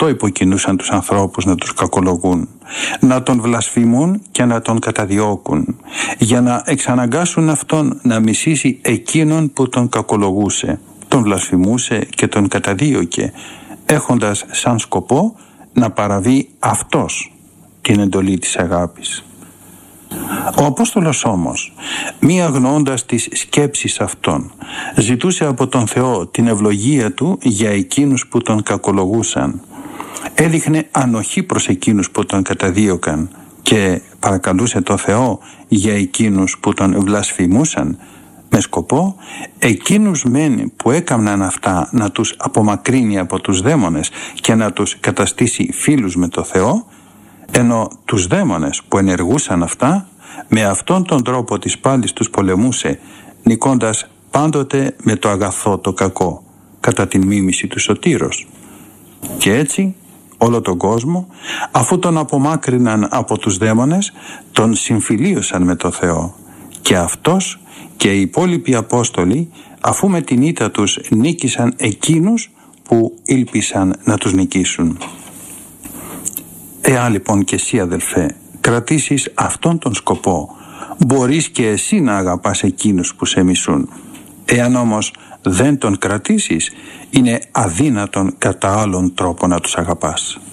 αυτό υποκινούσαν τους ανθρώπους να τους κακολογούν, να τον βλασφημούν και να τον καταδιώκουν, για να εξαναγκάσουν αυτόν να μισήσει εκείνον που τον κακολογούσε, τον βλασφημούσε και τον καταδίωκε, έχοντας σαν σκοπό να παραβεί αυτός την εντολή της αγάπης. Ο Απόστολος όμως, μη αγνοώντας τις σκέψεις αυτών, ζητούσε από τον Θεό την ευλογία του για εκείνους που τον κακολογούσαν. Έδειχνε ανοχή προς εκείνους που τον καταδίωκαν και παρακαλούσε τον Θεό για εκείνους που τον βλασφημούσαν, με σκοπό εκείνους μεν που έκαμναν αυτά να τους απομακρύνει από τους δαίμονες και να τους καταστήσει φίλους με το Θεό, ενώ τους δαίμονες που ενεργούσαν αυτά, με αυτόν τον τρόπο της πάλης τους πολεμούσε, νικώντας πάντοτε με το αγαθό το κακό, κατά την μίμηση του Σωτήρος. Και έτσι όλο τον κόσμο, αφού τον απομάκρυναν από τους δαίμονες, τον συμφιλίωσαν με το Θεό, και αυτός και οι υπόλοιποι Απόστολοι, αφού με την ήττα τους νίκησαν εκείνους που ήλπισαν να τους νικήσουν. Εάν λοιπόν και εσύ, αδελφέ, κρατήσεις αυτόν τον σκοπό, μπορείς και εσύ να αγαπάς εκείνους που σε μισούν. Εάν όμως δεν τον κρατήσεις, είναι αδύνατον κατά άλλον τρόπο να τους αγαπάς.